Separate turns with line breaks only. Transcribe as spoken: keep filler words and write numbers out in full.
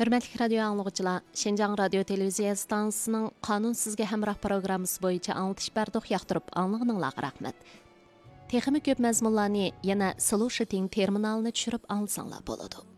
Hörmətli radio anlıqçılar, Şinjan Radio Televiziya stansiyasının Qanun Sizge Həmrah proqramısı boyunca anlatış bərduq yaxtırıb anlığınızға rəhmət. Teximi köp məzmunlarını yana Solution terminalını düşürüb anlasanlar boladı.